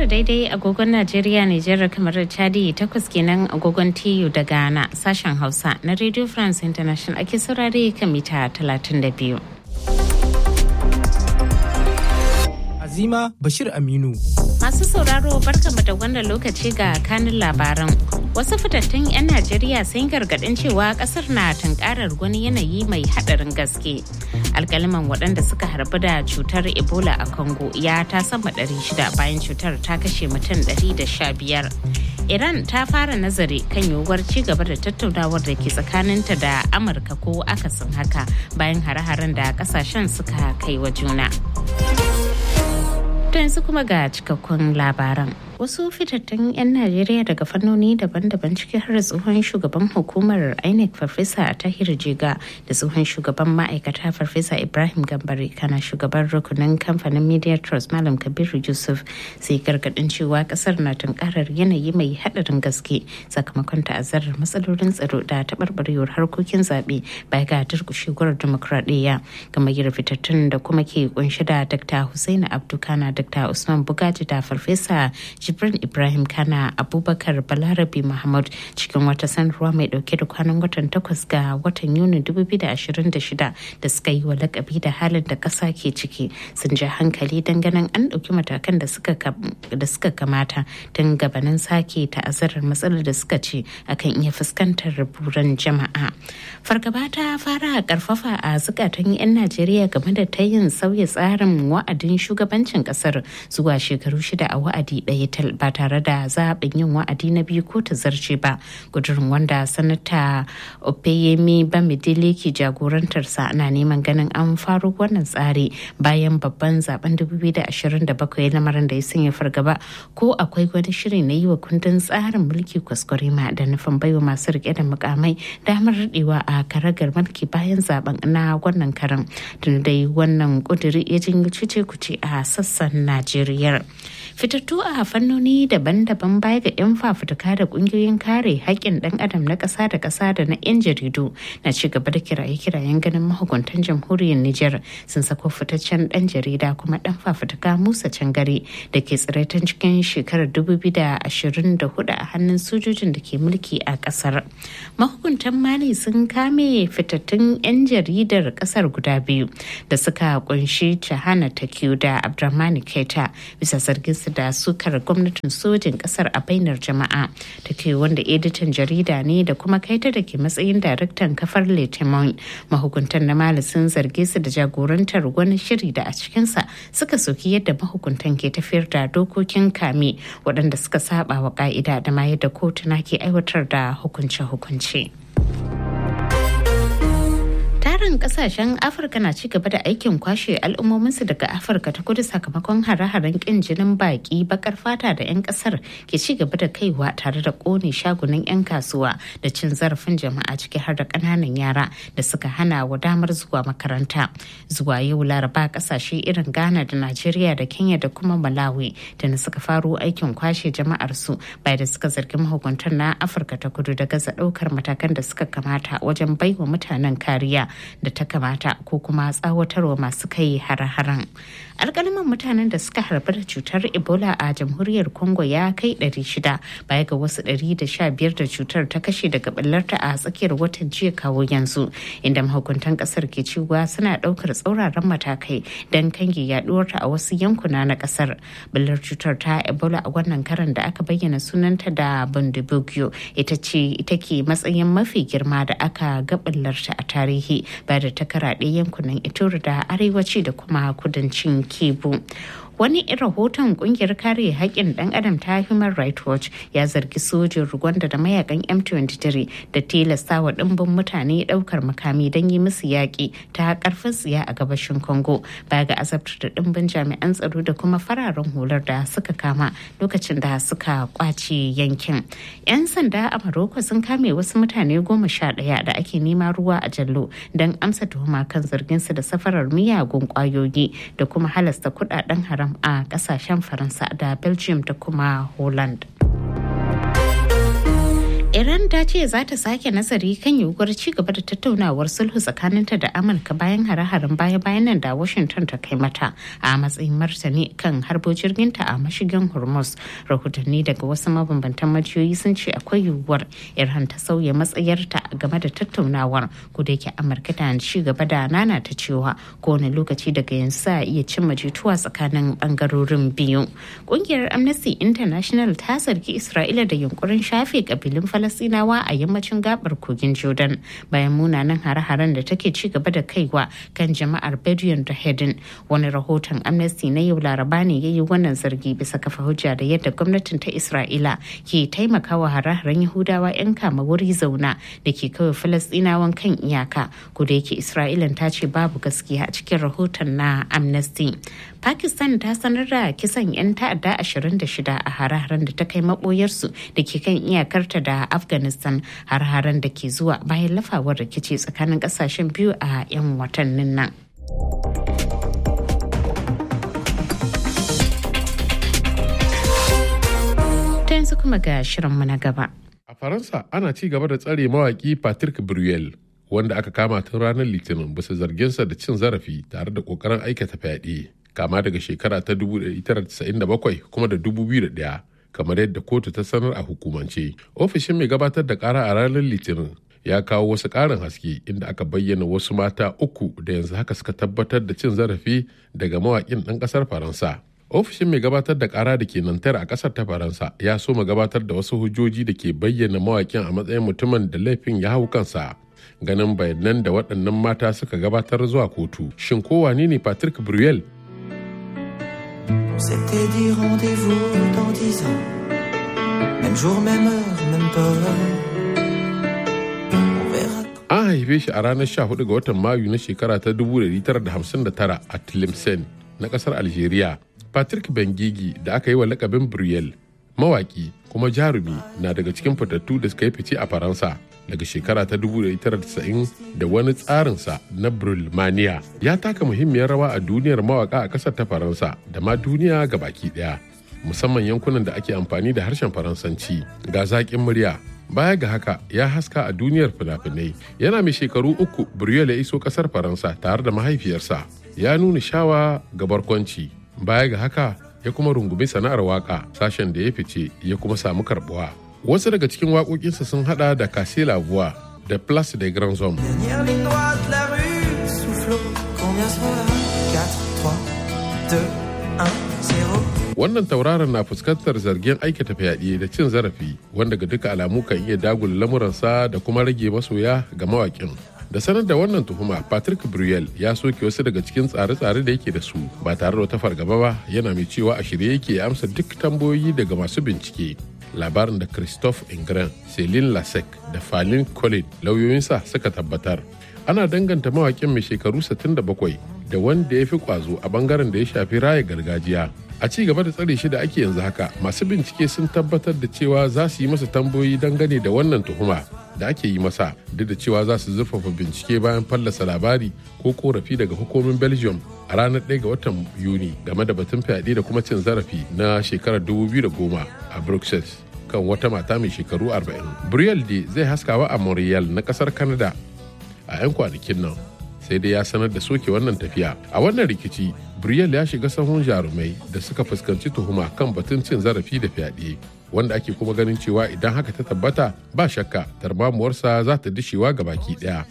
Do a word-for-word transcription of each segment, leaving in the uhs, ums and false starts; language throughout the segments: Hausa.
tara daidai agogon Najeriya, Nijar, kamar da Chadi, takwas kenan agogon T U da Ghana. Sashen Hausa na Radio France International ake saurare kan mita talatin da biyu. Azima Bashir Aminu. Masu sauraro barkanmu da wannan lokaci ga kanin labaran. Wasu fitattun 'yan Najeriya sun gargaɗin cewa ƙasar na tunkarar wani yanayi mai haɗarin gaske. Alƙaliman waɗanda suka harbu da cutar Ebola a Congo ya ta sama ɗari shida bayan cutar ta kashe mutum ɗari da sha biyar. Iran ta fara nazari kan yiwuwar ci gaba da tattaunawar da ke tsakaninta da Amurka ko akasin haka bayan hare-haren da ƙasashen suka kai wa juna. To yanzu kuma ga cikakkun labaran. Wasu fitattun 'yan Najeriya daga fannoni daban-daban ciki har tsohon shugaban hukumar I N E C Farfesa Tahir Jega da tsohon shugaban ma'aikata Farfesa Ibrahim Gambari kana shugaban rukunin kamfanin Media Trust Malam Kabiru Yusuf sai gargadin cewa kasar na tunkarar yanayi mai haɗarin gaske sakamakon ta'azzarar matsalolin tsaro da taɓarɓarewar harkokin zaɓe baya ga durƙushewar dimokuraɗiyya. Gamayyar fitattun da kuma ke kunshi da Dr. Hussaini Abdu Kana, Dr. Usman Bugaji da Farfesa Jibrin Ibrahim Kana, Abubakar Balarabe Muhammad cikin wata sanarwa mai dauke da kwanan watan takwas ga watan Yuni dubu biyu da ashirin da shida da suka yi wa lakabi da halin da ƙasa ke ciki sun ja hankali ganin an ɗauki matakan da suka da suka kamata tun gabanin sake ta'azzarar matsalar da suka ce akan iya fuskantar buran jama'a. Fargaba ta fara karfafa a zukatan 'yan Najeriya game da tayin sauya tsarin wa'adin shugabancin ƙasar zuwa shekaru shida a wa'adi ɗaya ba tare da zaɓin yin wa'adi na biyu ko ta zarce ba. Gudurin wanda sanata Opeyemi Bamidele ke jagorantarsa na neman ganin an faro wannan tsari bayan babban zaben dubu biyu da ashirin da bakwai, lamarin da ya sanya fargaba ko akwai wani shiri na yi wa kundin tsarin mulki kwaskwarima da nufin baiwa masu rike da mukamai damar daɗewa a karagar mulki bayan zaben na wannan karan. Tun dai wannan kuduri ya janyo cece kuce a sassan Najeriya. Fitattu a fannoni daban-daban baya ga 'yan fafutuka da kungiyoyin kare haƙƙin ɗan adam na ƙasa da ƙasa da na 'yan jaridu na ci gaba da kiraye-kirayen ganin mahukuntan jamhuriyar Nijar sun sako fitaccen ɗan jarida kuma ɗan fafutuka Musa Cangare da ke tsiraitan cikin shekarar dubu biyu da ashirin da hudu a hannun sojojin da ke mulki a ƙasar. Mahukuntan Mali sun kame fitattun 'yan jaridar ƙasar guda biyu da suka kunshi Chahana Takiyu da Abdurrahmani Keita bisa zargin da sukar gwamnatin sojin kasar a bainar jama'a. Take wanda editan jarida ne da kuma kaita da ke matsayin daraktan kafar Le Témoin. Mahukuntan na Mali sun zarge su da jagorantar wani shiri da a cikinsa suka soki yadda mahukuntan ke tafiyar da dokokin kame waɗanda suka saba wa ka'ida da ma yadda kotuna ke aiwatar da hukunce-hukunce. Tarin kasashen Afirka na ci gaba da aikin kwashe al'ummominsu daga Afirka ta kudu sakamakon hare-haren kin jinin baki bakar fata da 'yan kasar ke ci gaba da kaiwa tare da kone shagunan 'yan kasuwa da cin zarafin jama'a ciki har da kananan yara da suka hana wa damar zuwa makaranta. Zuwa yau Laraba kasashe irin Ghana da Najeriya da Kenya da kuma Malawi da na suka faro aikin kwashe jama'ar su bayan da suka zargi mahukuntan na Afirka ta kudu da gaza daukar matakan da suka kamata wajen baiwa mutanen kariya da ta kamata ko kuma tsawatarwa masu kai hare-haren. Alƙaliman mutanen da suka harbi da cutar Ebola a jamhuriyar Congo ya kai ɗari shida baya ga wasu ɗari da sha biyar da cutar ta kashe daga ɓallarta a tsakiyar watan jiya kawo yanzu, inda mahukuntan ƙasar ke cewa suna ɗaukar tsauraran matakai don kange yaɗuwarta a wasu yankuna na ƙasar. Ɓallar cutar ta Ebola a wannan karan da aka bayyana sunanta da Bundibugyo ita ce ita ke matsayin mafi girma da aka ga ɓallarta a tarihi ba da ta karaɗe yankunan Ituri da arewaci da kuma kudancin Kivu. Wani rahoton kungiyar kare haƙƙin ɗan adam ta Human Rights Watch ya zargi sojin Rwanda da mayakan M twenty-three da tilasta wa ɗimbin mutane ɗaukar makami don yi musu yaƙi ta ƙarfin tsiya a gabashin Congo baya ga azabtar da ɗimbin jami'an tsaro da kuma fararen hular da suka kama lokacin da suka kwace yankin. 'Yan sanda a Morocco sun kame wasu mutane goma sha ɗaya da ake nema ruwa a jallo don amsa tuhuma kan zarginsu da safarar miyagun ƙwayoyi da kuma halasta kuɗaɗen haram a kasashen Faransa da Belgium da kuma Holland. Iran ta ce za ta sake nazari kan yiwuwar ci gaba da tattaunawar sulhu tsakaninta da Amurka bayan hare-haren baya-bayan nan da Washington ta kai mata a matsayin martani kan harbo jirginta a mashigin Hormuz. Rahotanni daga wasu mabambantan majiyoyi sun ce akwai yiwuwar Iran ta sauya matsayarta game da tattaunawar, ko da yake Amurka ta ci gaba da nana ta cewa kowane lokaci daga yanzu za a iya cimma jituwa tsakanin bangarorin biyu. Kungiyar Amnesty International ta zargi Isra'ila da yunkurin shafe kabilun Falasinawa a yammacin gabar kogin Jordan bayan munanan hare-haren da take ci gaba da kaiwa kan jama'ar Bedouin da Hedin. Wani rahoton Amnesty na yau Laraba ne ya yi wannan zargi bisa kafa hujja da yadda gwamnatin ta Isra'ila ke taimakawa hare-haren Yahudawa 'yan kama wuri zauna da ke kawai Falasinawan kan iyaka. Kuda yake Isra'ilan ta ce babu gaskiya a cikin rahoton na Amnesty. Pakistan ta sanar da kisan 'yan ta'adda ashirin da shida a hare-haren da ta kai maboyarsu da ke kan iyakarta da Afghanistan, har-haren da ke zuwa bayan lafawar rikici tsakanin kasashen biyu a 'yan watannin nan. Ta yanzu kuma ga shirinmu na gaba. A Faransa ana ci gaba da tsare mawaki Patrick Bruel, wanda aka kama tun ranar Litinin bisa zarginsa da cin zarafi tare da kokarin aikata fyaɗe, kama daga shekara ta ɗari tara casa'in da bakwai kuma da dubu biyu da ɗaya. Kamar yadda kotu ta sanar a hukumance. Ofishin mai gabatar da kara a ranar Litinin ya kawo wasu ƙarin haske inda aka bayyana wasu mata uku da yanzu haka suka tabbatar da cin zarafi daga mawaƙin ɗan ƙasar Faransa. Ofishin mai gabatar da kara da ke Nanterre a ƙasar ta Faransa ya so ma gabatar da wasu hujjoji da ke bayyana mawaƙin a matsayin mutumin da laifin ya hau kansa. Ganin bayanan da waɗannan mata suka gabatar zuwa kotu. Shin ko wane ne Patrick Bruel? On s'était dit rendez-vous dans dix ans, même jour, même heure, même peur. On verra. An haife shi a ranar sha hudu ga watan Mayu na shekara ta dubu ɗari tara da hamsin da tara a Tlemcen na ƙasar Algeria. Patrick Bengigi da aka yi wa lakabin Bruel, mawaki kuma jarumi, na daga cikin fitattu da suka yi fice a Faransa daga shekara ta dubu ɗari tara da casa'in da wani tsarinsa na Brulmania ya taka muhimmiyar rawa a duniyar mawaka a ƙasar ta Faransa da ma duniya ga baki ɗaya, musamman yankunan da ake amfani da harshen Faransanci. Ga zaƙin murya. Baya ga haka ya haska a duniyar fina-finai. Yana mai shekaru uku Bruel ya iso ƙasar Faransa tare da mahaifiyarsa. Ya nuna shawa ga barkwanci. Baya ga haka ya kuma rungumi sana'ar waka, sashen da ya fice ya kuma samu karbuwa. Wasu daga cikin waƙoƙinsa sun hada da Casser la Voix da Place des Grands Hommes. Wannan tauraron na fuskantar zargin aikata fyaɗe da cin zarafi, wanda ga duka alamu kan iya dagula lamuransa da kuma rage masoya ga mawaƙin. Da sanar da wannan tuhuma, Patrick Bruel ya soke wasu daga cikin tsare-tsare da yake da su ba tare da wata fargaba ba, yana mai cewa a shirye yake amsa duk tambayoyi daga masu bincike. Labarin da Christophe Ingren, Céline Lasek da Falin Colin lauyoyinsa suka tabbatar. Ana danganta mawaƙin mai shekaru sittin da bakwai da wanda ya fi ƙwazo a bangaren da ya shafi raya gargajiya. A ci gaba da tsare shi da ake yanzu haka, masu bincike sun tabbatar da cewa za su yi masa tambayoyi dangane da wannan tuhuma da ake yi masa, duk da cewa za su zurfafa bincike bayan fallasa labari ko korafi daga hukumomin Belgium a ranar ɗaya ga watan Yuni game da batun fyaɗe da kuma cin zarafi na shekarar dubu biyu da goma a Bruxelles kan wata mata mai shekaru arba'in. Bruel de zai haskawa a Montreal na ƙasar Canada a 'yan kwanakin nan, sai dai ya sanar da soke wannan tafiya. A wannan rikici, Bruel ya shiga sahun jarumai da suka fuskanci tuhuma kan batun cin zarafi da fyaɗe, wanda ake kuma ganin cewa idan haka ta tabbata ba shakka tarmamuwarsa za ta dishewa ga baki ɗaya.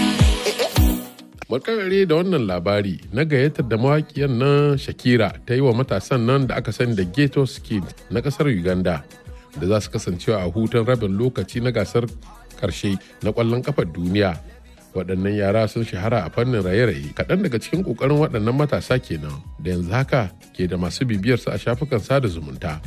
Makarare da wannan labari na gayyatar da mawaƙiyar nan Shakira ta yi wa matasan nan da aka sani da Ghetto Skin na ƙasar Uganda da za su kasancewa a hutun rabin lokaci na gasar ƙarshe na ƙwallon ƙafar duniya. Waɗannan yara sun shahara a fannin raye-raye. Kaɗan daga cikin ƙoƙarin waɗannan matasa kenan da yanzu haka ke da masu bibiyarsu a shafukan sada zumunta.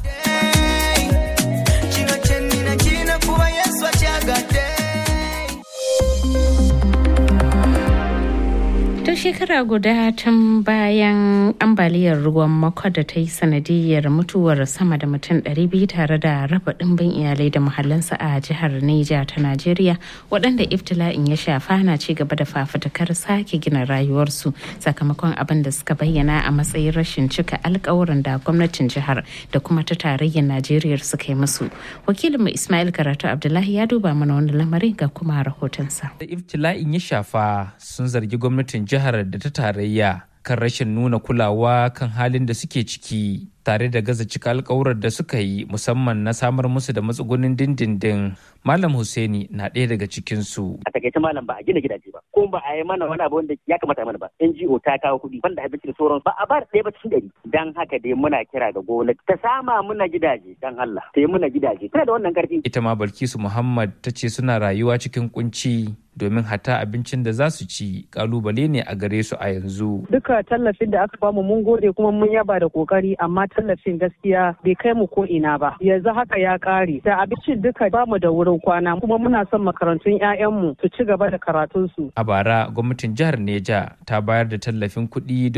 shekara guda tun bayan ambaliyar ruwan makwa da ta yi sanadiyar mutuwar sama da mutum ɗari biyu tare da raba ɗimbin iyalai da muhallansa a jihar Neja ta Najeriya, waɗanda iftila'in ya shafa na ci gaba da fafutukar sake gina rayuwarsu sakamakon abin da suka bayyana a matsayin rashin cika alkawuran da gwamnatin jihar da kuma ta tarayyar Najeriya suka yi musu. Wakilinmu Ismail Karatu Abdullahi ya duba mana wani lamarin ga kuma rahotonsa. Da iftila'in ya shafa sun zargi gwamnatin jihar da ta tarayya kan rashin nuna kulawa kan halin da suke ciki tare da gaza cika alkawurar da suka yi musamman na samar musu da matsugunin dindindin. Malam Hussaini na ɗaya daga cikinsu. A takaice malam ba a gina gidaje ba, ko ba a yi mana wani abu wanda ya kamata a mana ba. N G O ta kawo kuɗi banda abinci da sauran ba a bar ɗaya ba cikin ɗari. Dan haka dai muna kira ga gwamnati ta sama muna gidaje dan Allah, ta yi muna gidaje. Tana da wannan ƙarfi. Ita ma Balkisu Muhammad ta ce suna rayuwa cikin kunci domin hata abincin da za su ci kalubale ne a gare su a yanzu. Duka tallafin da aka bamu mun gode kuma mun yaba da kokari, amma tallafin gaskiya bai kai mu ko ina ba. Yanzu haka ya kare. Da abincin duka bamu da wurin kwana kuma muna son makarantun 'ya'yanmu su ci gaba da karatunsu. A bara gwamnatin jihar Neja ta bayar da tallafin kuɗi